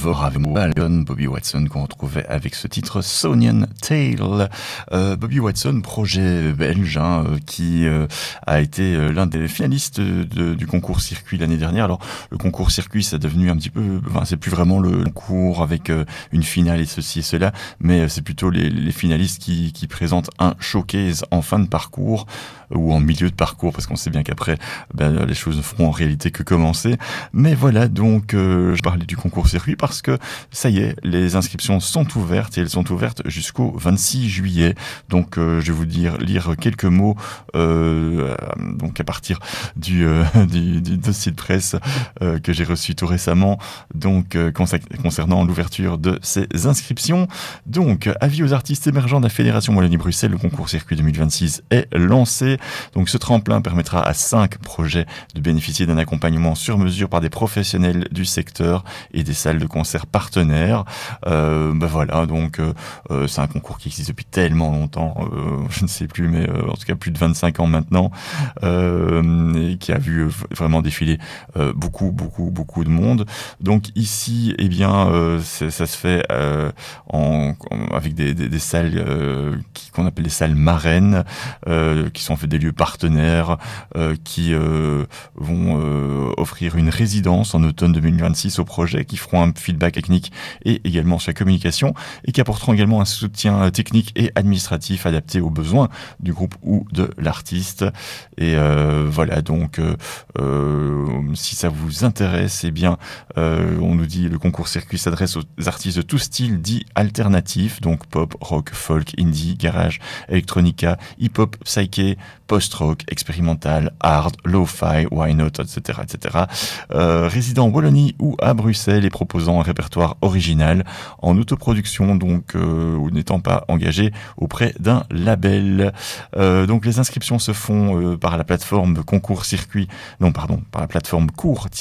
Voravemoalon, Bobby Watson, qu'on retrouvait avec ce titre Sonian Tale. Bobby Watson, projet belge, qui a été l'un des finalistes du concours circuit l'année dernière. Alors, le concours circuit, c'est devenu un petit peu, c'est plus vraiment le concours avec une finale et ceci et cela, mais c'est plutôt les finalistes qui présentent un showcase en fin de parcours ou en milieu de parcours, parce qu'on sait bien qu'après, les choses ne feront en réalité que commencer. Mais voilà, donc, je parlais du concours circuit parce que, ça y est, les inscriptions sont ouvertes et elles sont ouvertes jusqu'au 26 juillet. Donc, je vais vous lire quelques mots, donc à partir du dossier de presse que j'ai reçu tout récemment, donc concernant l'ouverture de ces inscriptions. Donc, avis aux artistes émergents de la Fédération Wallonie-Bruxelles, le concours circuit 2026 est lancé. Donc, ce tremplin permettra à 5 projets de bénéficier d'un accompagnement sur mesure par des professionnels du secteur et des salles de concert partenaires. Voilà, donc c'est un concours qui existe depuis tellement longtemps, je ne sais plus, mais en tout cas plus de 25 ans maintenant, et qui a vu vraiment défiler beaucoup de monde. Donc ici, ça se fait avec des salles qu'on appelle les salles marraines, qui sont en fait des lieux partenaires, qui vont offrir une résidence en automne 2026 au projet, qui feront un feedback technique et également sur la communication, et qui apporteront également un soutien technique et administratif adapté aux besoins du groupe ou de l'artiste. Et voilà, donc si ça vous intéresse, on nous dit le concours circuit s'adresse aux artistes de tout style dit alternatif, donc pop, rock, folk, indie, garage, electronica, hip-hop, psyché, post-rock, expérimental, hard, lo-fi, why not, etc., etc. Résident en Wallonie ou à Bruxelles et proposant un répertoire original en autoproduction, donc ou n'étant pas engagé auprès d'un label. Donc les inscriptions se font par la plateforme par la plateforme cours